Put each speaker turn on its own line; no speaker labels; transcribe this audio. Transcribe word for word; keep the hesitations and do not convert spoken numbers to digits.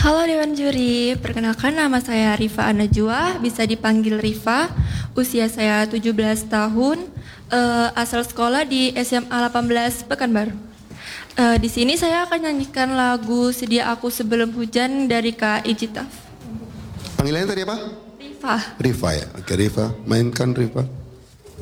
Halo Dewan Juri, perkenalkan nama saya Rifa Anajwa, bisa dipanggil Rifa. Usia saya tujuh belas tahun, eh, asal sekolah di S M A delapan belas Pekanbaru. Eh, di sini saya akan nyanyikan lagu Sedia Aku Sebelum Hujan dari Kak Ijitaf.
Panggilannya tadi apa?
Rifa.
Rifa ya. Oke Rifa, mainkan Rifa.